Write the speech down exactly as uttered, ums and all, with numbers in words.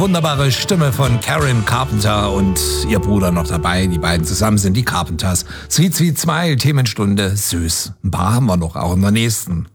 wunderbare Stimme von Karen Carpenter und ihr Bruder noch dabei. Die beiden zusammen sind die Carpenters. Sweet Sweet Smile, Themenstunde, süß. Ein paar haben wir noch, auch in der nächsten.